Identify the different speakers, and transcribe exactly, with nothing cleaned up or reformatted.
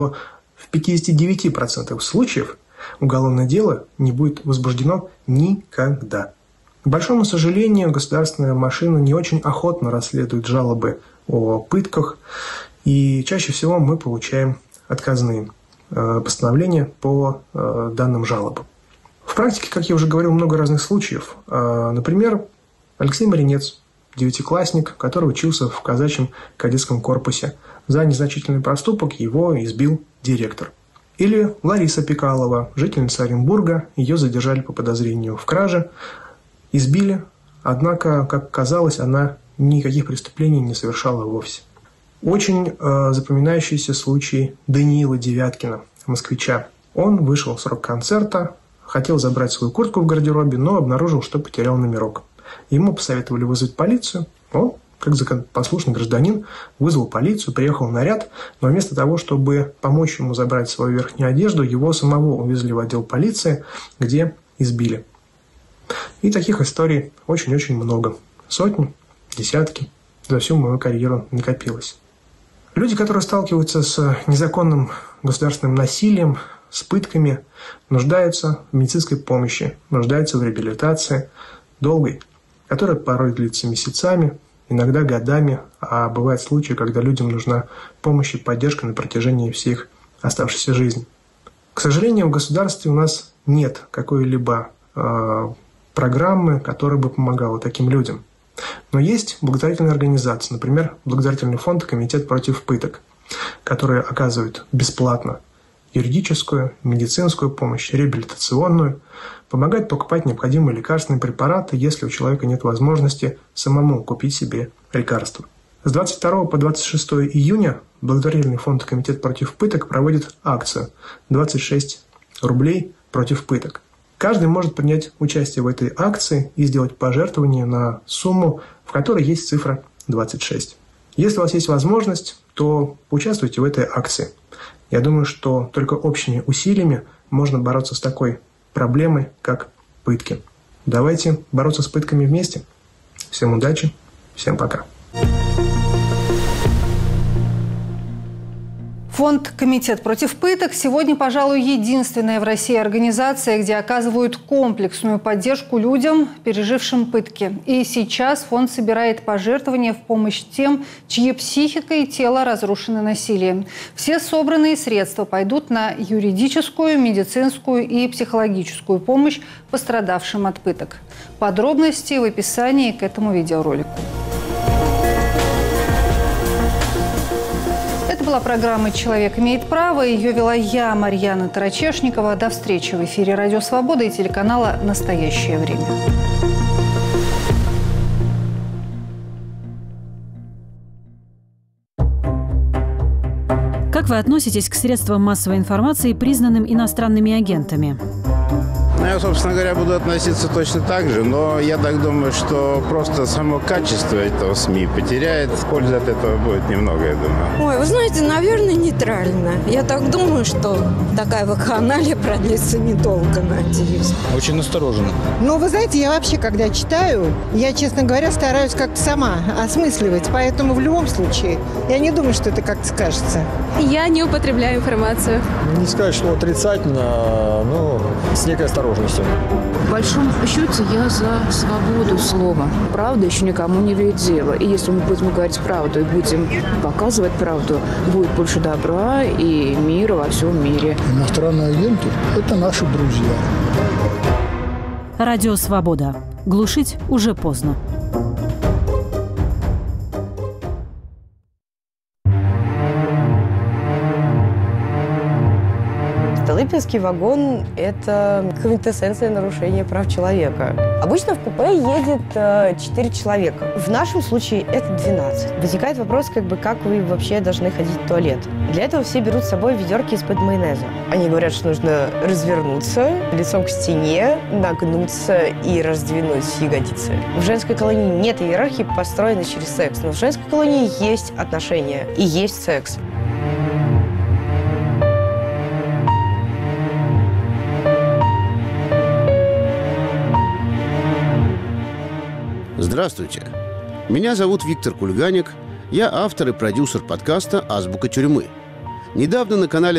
Speaker 1: В пятидесяти девяти процентах случаев уголовное дело не будет возбуждено никогда. К большому сожалению, государственная машина не очень охотно расследует жалобы о пытках, и чаще всего мы получаем отказные э, постановления по э, данным жалобам. В практике, как я уже говорил, много разных случаев. Э, например, Алексей Маринец, девятиклассник, который учился в казачьем кадетском корпусе. За незначительный проступок его избил директор. Или Лариса Пикалова, жительница Оренбурга, ее задержали по подозрению в краже, избили, однако, как казалось, она никаких преступлений не совершала вовсе. Очень э, запоминающийся случай Даниила Девяткина, москвича. Он вышел с рок-концерта, хотел забрать свою куртку в гардеробе, но обнаружил, что потерял номерок. Ему посоветовали вызвать полицию. Он, как законопослушный гражданин, вызвал полицию, приехал наряд, но вместо того, чтобы помочь ему забрать свою верхнюю одежду, его самого увезли в отдел полиции, где избили. И таких историй очень-очень много. Сотни, десятки. За всю мою карьеру накопилось. Люди, которые сталкиваются с незаконным государственным насилием, с пытками, нуждаются в медицинской помощи, нуждаются в реабилитации, долгой, которая порой длится месяцами, иногда годами, а бывают случаи, когда людям нужна помощь и поддержка на протяжении всей их оставшейся жизни. К сожалению, в государстве у нас нет какой-либо э, программы, которая бы помогала таким людям. Но есть благотворительные организации, например, благотворительный фонд «Комитет против пыток», которые оказывают бесплатно юридическую, медицинскую помощь, реабилитационную, помогают покупать необходимые лекарственные препараты, если у человека нет возможности самому купить себе лекарства. С двадцать второго по двадцать шестое июня благотворительный фонд «Комитет против пыток» проводит акцию «двадцать шесть рублей против пыток». Каждый может принять участие в этой акции и сделать пожертвование на сумму, в которой есть цифра двадцать шесть. Если у вас есть возможность, то участвуйте в этой акции. Я думаю, что только общими усилиями можно бороться с такой проблемой, как пытки. Давайте бороться с пытками вместе. Всем удачи, всем пока.
Speaker 2: Фонд «Комитет против пыток» сегодня, пожалуй, единственная в России организация, где оказывают комплексную поддержку людям, пережившим пытки. И сейчас фонд собирает пожертвования в помощь тем, чьи психика и тело разрушены насилием. Все собранные средства пойдут на юридическую, медицинскую и психологическую помощь пострадавшим от пыток. Подробности в описании к этому видеоролику. Это была программа «Человек имеет право». Ее вела я, Марьяна Тарачешникова. До встречи в эфире «Радио Свобода» и телеканала «Настоящее время».
Speaker 3: Как вы относитесь к средствам массовой информации, признанным иностранными агентами?
Speaker 4: Ну, я, собственно говоря, буду относиться точно так же, но я так думаю, что просто само качество этого СМИ потеряет. Пользы от этого будет немного, я думаю.
Speaker 5: Ой, вы знаете, наверное, нейтрально. Я так думаю, что такая вакханалия продлится недолго, надеюсь.
Speaker 6: Очень настороженно.
Speaker 7: Ну, вы знаете, я вообще, когда читаю, я, честно говоря, стараюсь как-то сама осмысливать. Поэтому в любом случае, я не думаю, что это как-то скажется.
Speaker 8: Я не употребляю информацию.
Speaker 6: Не сказать, что отрицательно, но с некой осторожностью.
Speaker 9: В большом счете я за свободу слова. Правда еще никому не вредит дело. И если мы будем говорить правду и будем показывать правду, будет больше добра и мира во всем мире.
Speaker 10: Иностранные агенты – это наши друзья.
Speaker 3: Радио «Свобода». Глушить уже поздно.
Speaker 11: Столыпинский вагон – это квинтэссенция нарушения прав человека. Обычно в купе едет четыре человека. В нашем случае это двенадцать. Возникает вопрос, как бы, как вы вообще должны ходить в туалет. Для этого все берут с собой ведерки из-под майонеза. Они говорят, что нужно развернуться лицом к стене, нагнуться и раздвинуть ягодицы. В женской колонии нет иерархии, построенной через секс, но в женской колонии есть отношения и есть секс.
Speaker 12: Здравствуйте. Меня зовут Виктор Кульганик. Я автор и продюсер подкаста «Азбука тюрьмы». Недавно на канале